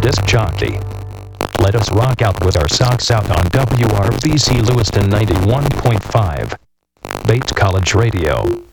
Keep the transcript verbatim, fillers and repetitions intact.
disc jockey. Let us rock out with our socks out on W R B C Lewiston ninety-one point five. Bates College Radio.